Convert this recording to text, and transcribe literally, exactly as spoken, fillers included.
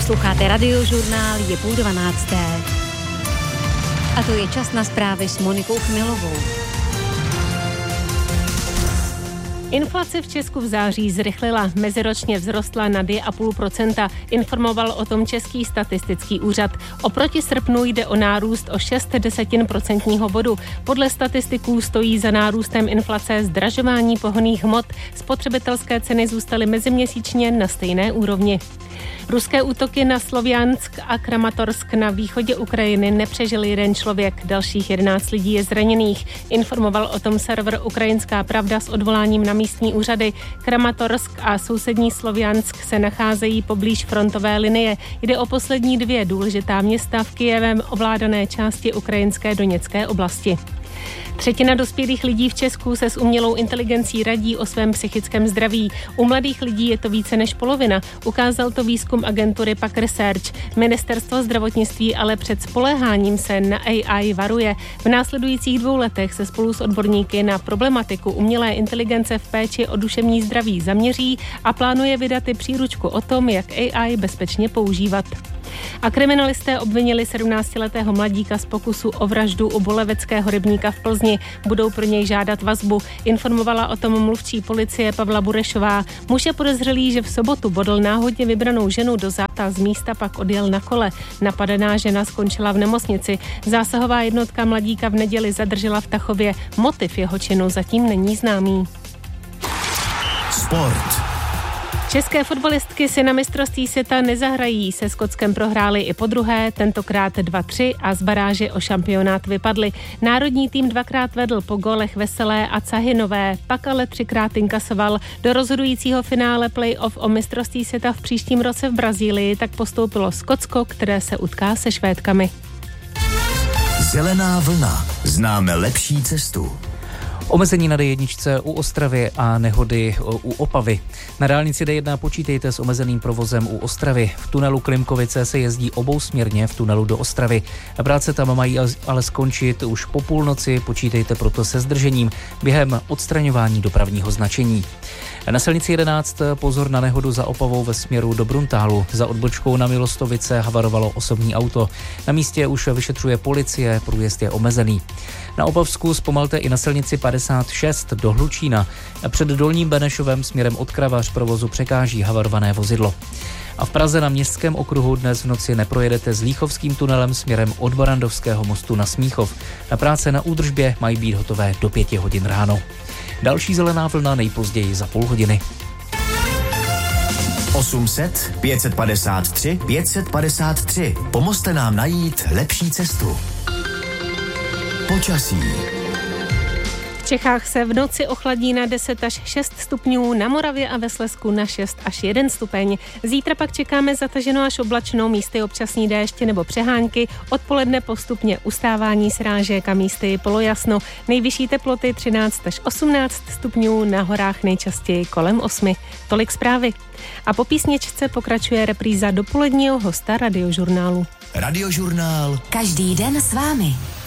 Posloucháte Radiožurnál, je půl dvanácté. A to je čas na zprávy s Monikou Chmelovou. Inflace v Česku v září zrychlila, meziročně vzrostla na dvě celá pět procenta, informoval o tom Český statistický úřad. Oproti srpnu jde o nárůst o šest desetin procentního bodu. Podle statistiků stojí za nárůstem inflace zdražování pohonných hmot. Spotřebitelské ceny zůstaly meziměsíčně na stejné úrovni. Ruské útoky na Sloviansk a Kramatorsk na východě Ukrajiny nepřežil jeden člověk, dalších jedenáct lidí je zraněných. Informoval o tom server Ukrajinská pravda s odvoláním na místní úřady. Kramatorsk a sousední Sloviansk se nacházejí poblíž frontové linie. Jde o poslední dvě důležitá města v Kyjevem ovládané části ukrajinské Doněcké oblasti. Třetina dospělých lidí v Česku se s umělou inteligencí radí o svém psychickém zdraví. U mladých lidí je to více než polovina. Ukázal to výzkum agentury Pak Research. Ministerstvo zdravotnictví ale před spoléháním se na A I varuje. V následujících dvou letech se spolu s odborníky na problematiku umělé inteligence v péči o duševní zdraví zaměří a plánuje vydat i příručku o tom, jak A I bezpečně používat. A kriminalisté obvinili sedmnáctiletého mladíka z pokusu o vraždu u Boleveckého rybníka v Plzni. Budou pro něj žádat vazbu. Informovala o tom mluvčí policie Pavla Burešová. Muž je podezřelý, že v sobotu bodl náhodně vybranou ženu do záta, z místa pak odjel na kole. Napadená žena skončila v nemocnici. Zásahová jednotka mladíka v neděli zadržela v Tachově. Motiv jeho činu zatím není známý. Sport. České fotbalistky si na mistrovství světa nezahrají, se Skotskem prohráli i podruhé, tentokrát dva tři a z baráže o šampionát vypadly. Národní tým dvakrát vedl po gólech Veselé a Cahinové, pak ale třikrát inkasoval. Do rozhodujícího finále play-off o mistrovství světa v příštím roce v Brazílii tak postoupilo Skotsko, které se utká se Švédkami. Zelená vlna. Známe lepší cestu. Omezení na D jedna u Ostravy a nehody u Opavy. Na dálnici D jedna počítejte s omezeným provozem u Ostravy. V tunelu Klimkovice se jezdí obousměrně v tunelu do Ostravy. Práce tam mají ale skončit už po půlnoci, počítejte proto se zdržením během odstraňování dopravního značení. Na silnici jedenáct pozor na nehodu za Opavou ve směru do Bruntálu. Za odbočkou na Milostovice havarovalo osobní auto. Na místě už vyšetřuje policie, průjezd je omezený. Na Opavsku zpomalte i na silnici padesát šest do Hlučína. Před Dolním Benešovem směrem od Kravař provozu překáží havarované vozidlo. A v Praze na Městském okruhu dnes v noci neprojedete s Líchovským tunelem směrem od Barandovského mostu na Smíchov. Na práce na údržbě mají být hotové do pěti hodin ráno. Další zelená vlna nejpozději za půl hodiny. osm set, pět set padesát tři, pět set padesát tři. Pomozte nám najít lepší cestu. Počasí. V Čechách se v noci ochladí na deset až šest stupňů, na Moravě a ve Slezsku na šest až jeden stupeň. Zítra pak čekáme zataženou až oblačnou, místy občasný déšť nebo přehánky, odpoledne postupně ustávání srážek a místy polojasno. Nejvyšší teploty třináct až osmnáct stupňů, na horách nejčastěji kolem osmi. Tolik zprávy. A po písničce pokračuje repríza dopoledního hosta Radiožurnálu. Radiožurnál. Každý den s vámi.